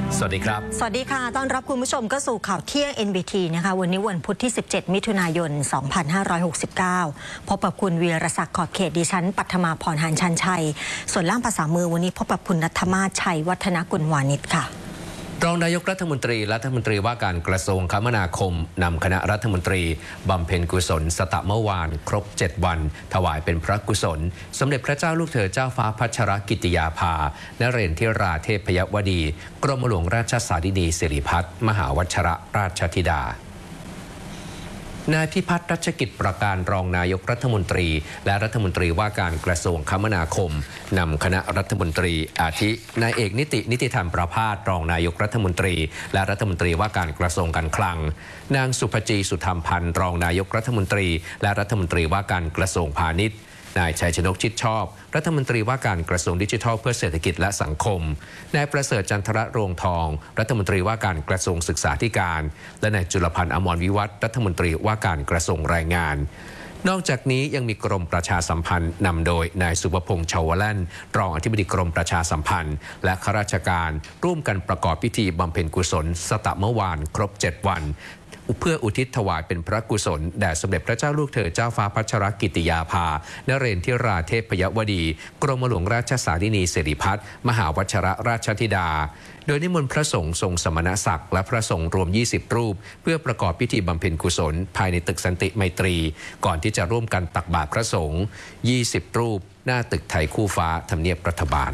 สวัสดีครับสวัสดีค่ะต้อนรับคุณผู้ชมก็สู่ข่าวเที่ยง NBT นะคะวันนี้วันพุธที่17มิถุนายน2569พบกับคุณวีรศักดิ์ขอบเขตดิฉันปัทมาพรหานชันชัยส่วนล่ามภาษามือวันนี้พบกับคุณณัฐมาศชัยวัฒนกุลวานิชค่ะรองนายกรัฐมนตรีว่าการกระทรวงคมนาคมนำคณะรัฐมนตรีบำเพ็ญกุศลสตะเมื่อวานครบ7วันถวายเป็นพระกุศลสมเด็จพระเจ้าลูกเธอเจ้าฟ้าพัชรกิติยาภานเรศทิราเทพยวดีกรมหลวงราชสารินีสิริพัฒน์มหาวชิรราชธิดานายพิพัฒน์รัชกิจประการรองนายกรัฐมนตรีและรัฐมนตรีว่าการกระทรวงคมนาคมนำคณะรัฐมนตรีอาทินายเอกนิติธรรมประภาสรองนายกรัฐมนตรีและรัฐมนตรีว่าการกระทรวงการคลังนางสุภจีสุธรรมพันธ์รองนายกรัฐมนตรีและรัฐมนตรีว่าการกระทรวงพาณิชย์นายชัยชนกชิดชอบรัฐมนตรีว่าการกระทรวงดิจิทัลเพื่อเศรษฐกิจและสังคมนายประเสริฐจันทระโรงทองรัฐมนตรีว่าการกระทรวงศึกษาธิการและนายจุลพันธ์อมรวิวัฒน์รัฐมนตรีว่าการกระทรวงแรงงานนอกจากนี้ยังมีกรมประชาสัมพันธ์นำโดยนายสุภพงษ์ชาวแล่นรองอธิบดีกรมประชาสัมพันธ์และข้าราชการร่วมกันประกอบพิธีบำเพ็ญกุศลสตะเมื่อวานครบ7วันเพื่ออุทิศถวายเป็นพระกุศลแด่สมเด็จพระเจ้าลูกเธอเจ้าฟ้าพัชรกิติยาภานเรศทิราเทพยวดีกรมหลวงราชสารินีสิริพัฒน์มหาวชิรราชธิดาโดยนิมนต์พระสงฆ์ทรงสมณศักดิ์และพระสงฆ์รวม20รูปเพื่อประกอบพิธีบำเพ็ญกุศลภายในตึกสันติไมตรีก่อนที่จะร่วมกันตักบาตรพระสงฆ์20รูปหน้าตึกไทยคู่ฟ้าทำเนียบรัฐบาล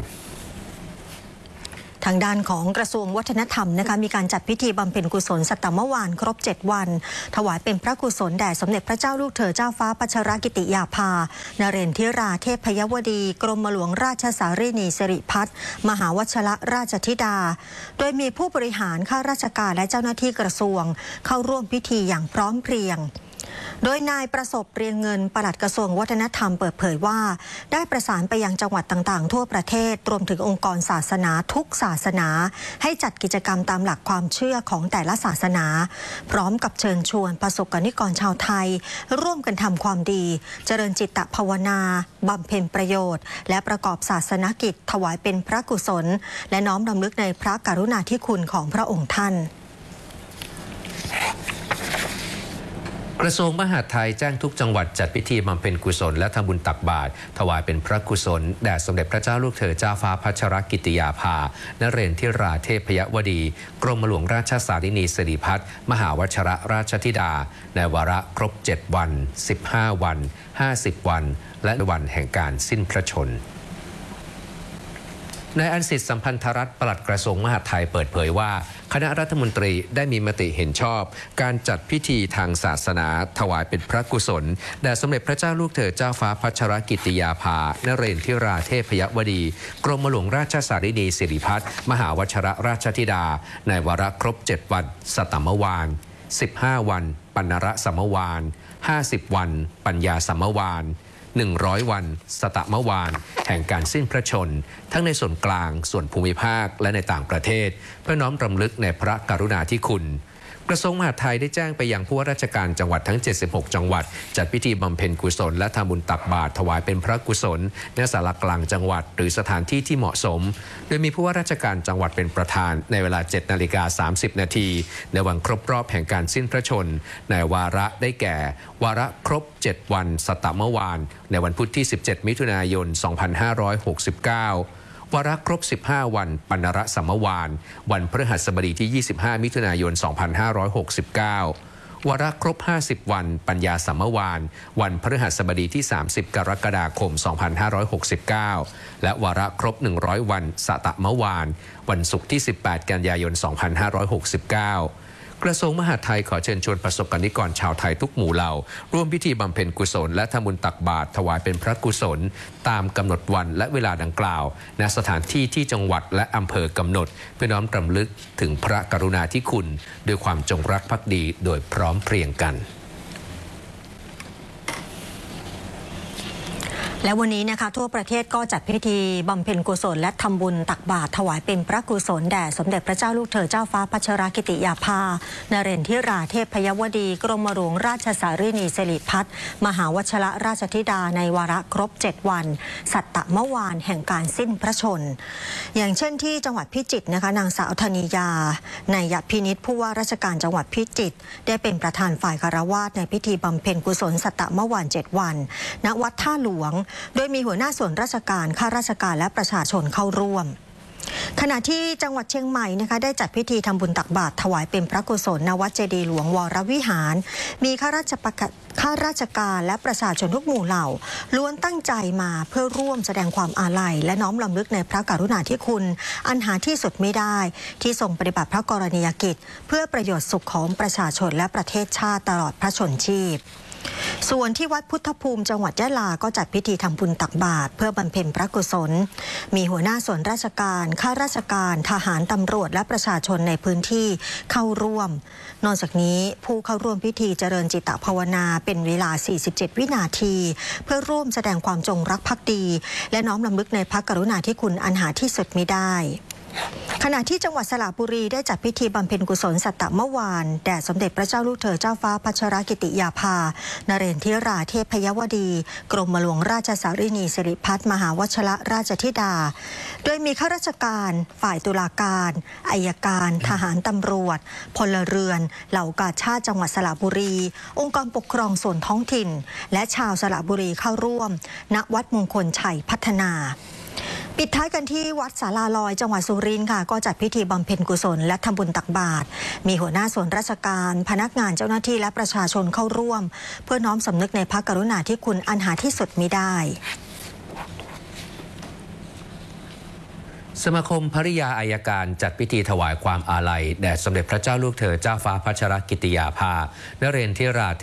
ทางด้านของกระทรวงวัฒนธรรมนะคะมีการจัดพิธีบำเพ็ญกุศลสตะเมื่อวานครบ7วันถวายเป็นพระกุศลแด่สมเด็จพระเจ้าลูกเธอเจ้าฟ้าพัชรกิติยาภานเรศทิราเทพยวดีกรมหลวงราชสารินีสิริพัฒน์มหาวชิรราชธิดาโดยมีผู้บริหารข้าราชการและเจ้าหน้าที่กระทรวงเข้าร่วมพิธีอย่างพร้อมเพรียงโดยนายประสบเรียนเงินปลัดกระทรวงวัฒนธรรมเปิดเผยว่าได้ประสานไปยังจังหวัดต่างๆทั่วประเทศรวมถึงองค์กรศาสนาทุกศาสนาให้จัดกิจกรรมตามหลักความเชื่อของแต่ละศาสนาพร้อมกับเชิญชวนประสบกนิกรชาวไทยร่วมกันทำความดีเจริญจิตภาวนาบำเพ็ญประโยชน์และประกอบศาสนกิจถวายเป็นพระกุศลและน้อมรำลึกในพระกรุณาธิคุณของพระองค์ท่านกระทรวงมหาดไทยแจ้งทุกจังหวัดจัดพิธีบำเพ็ญกุศลและทำบุญตักบาตรถวายเป็นพระกุศลแด่สมเด็จพระเจ้าลูกเธอเจ้าฟ้าพัชรกิติยาภานเรศทิราเทพยวดีกรมหลวงราชสารินีสิริพัฒน์มหาวชิรราชธิดาในวาระครบ7วัน15วัน50วันและวันแห่งการสิ้นพระชนม์นายอันสิทธิ์สัมพันธรัตน์ปลัดกระทรวงมหาดไทยเปิดเผยว่าคณะรัฐมนตรีได้มีมติเห็นชอบการจัดพิธีทางศาสนาถวายเป็นพระกุศลแด่สมเด็จพระเจ้าลูกเธอเจ้าฟ้าพัชรกิติยาภานเรศทิราเทพยวดีกรมหลวงราชสารินีสิริพัฒน์มหาวชิรราชธิดาในวาระครบ7วันสตะเมื่อวาน15วันปัณรสัมเมื่อวาน50วันปัญญาสัมเมื่อวาน100วันสตะเมื่อวานแห่งการสิ้นพระชนม์ทั้งในส่วนกลางส่วนภูมิภาคและในต่างประเทศเพื่อน้อมรำลึกในพระกรุณาธิคุณกระทรวงมหาดไทยได้แจ้งไปยังผู้ว่าราชการจังหวัดทั้ง76จังหวัดจัดพิธีบำเพ็ญกุศลและทำบุญตักบาตรถวายเป็นพระกุศลณศาลากลางจังหวัดหรือสถานที่ที่เหมาะสมโดยมีผู้ว่าราชการจังหวัดเป็นประธานในเวลา 7:30 น.ในวันครบรอบแห่งการสิ้นพระชนม์ในวาระได้แก่วาระครบ7วันสตะเมื่อวานในวันพุธที่17มิถุนายน2569วาระครบ15วันปัณรสัมเมื่อวานวันพฤหัสบดีที่25มิถุนายน2569วาระครบ50วันปัญญาสัมเมื่อวานวันพฤหัสบดีที่30กรกฎาคม2569และวาระครบ100วันสตะเมื่อวานวันศุกร์ที่18กันยายน2569กระทรวงมหาดไทยขอเชิญชวนประสบกนิกรชาวไทยทุกหมู่เหล่าร่วมพิธีบำเพ็ญกุศลและทำบุญตักบาตรถวายเป็นพระกุศลตามกำหนดวันและเวลาดังกล่าวณสถานที่ที่จังหวัดและอำเภอกำหนดเพื่อน้อมรำลึกถึงพระกรุณาธิคุณด้วยความจงรักภักดีโดยพร้อมเพรียงกันและวันนี้นะคะทั่วประเทศก็จัดพิธีบำเพ็ญกุศลและทำบุญตักบาตรถวายเป็นพระกุศลแด่สมเด็จพระเจ้าลูกเธอเจ้าฟ้าพัชรกิติยาภานเรนทิราเทพยวดีกรมหลวงราชสารินีสิริพัฒน์มหาวชิรราชธิดาในวาระครบ7 วันสัตตมวานแห่งการสิ้นพระชนอย่างเช่นที่จังหวัดพิจิตรนะคะนางสาวธนิยาในยพินิจผู้ว่าราชการจังหวัดพิจิตรได้เป็นประธานฝ่ายคฤหัสถ์ในพิธีบำเพ็ญกุศลสัตตมวาน7 วันณวัดท่าหลวงโดยมีหัวหน้าส่วนราชการข้าราชการและประชาชนเข้าร่วมขณะที่จังหวัดเชียงใหม่นะคะได้จัดพิธีทำบุญตักบาตรถวายเป็นพระกุศลณวัดเจดีย์หลวงวรวิหารมีข้าราชการและประชาชนทุกหมู่เหล่าล้วนตั้งใจมาเพื่อร่วมแสดงความอาลัยและน้อมรำลึกในพระกรุณาธิคุณอันหาที่สุดไม่ได้ที่ทรงปฏิบัติพระกรณียกิจเพื่อประโยชน์สุขของประชาชนและประเทศชาติตลอดพระชนชีพส่วนที่วัดพุทธภูมิจังหวัดยะลาก็จัดพิธีทำบุญตักบาตรเพื่อบำเพ็ญพระกุศลมีหัวหน้าส่วนราชการข้าราชการทหารตำรวจและประชาชนในพื้นที่เข้าร่วมนอกจากนี้ผู้เข้าร่วมพิธีเจริญจิตภาวนาเป็นเวลา47 วินาทีเพื่อร่วมแสดงความจงรักภักดีและน้อมรำลึกในพระกรุณาธิคุณอันหาที่สุดมิได้ขณะที่จังหวัดสระบุรีได้จัดพิธีบำเพ็ญกุศลสัตตมวานแด่สมเด็จพระเจ้าลูกเธอเจ้าฟ้าพัชรกิติยาภานเรนทิราเทพยวดีกรมหลวงราชสารินีสิริพัฒน์มหาวชิรราชธิดาโดยมีข้าราชการฝ่ายตุลาการอัยการทหารตำรวจพลเรือนเหล่ากาชาดจังหวัดสระบุรีองค์กรปกครองส่วนท้องถิ่นและชาวสระบุรีเข้าร่วมณวัดมงคลชัยพัฒนาปิดท้ายกันที่วัดศาลาลอยจังหวัดสุรินทร์ค่ะก็จัดพิธีบำเพ็ญกุศลและทำบุญตักบาตรมีหัวหน้าส่วนราชการพนักงานเจ้าหน้าที่และประชาชนเข้าร่วมเพื่อน้อมสำนึกในพระกรุณาธิคุณอันหาที่สุดมิได้สมาคมภริยาอัยการจัดพิธีถวายความอาลัยแด่สมเด็จพระเจ้าลูกเธอเจ้าฟ้าพัชรกิติยาภานเรนทิราเท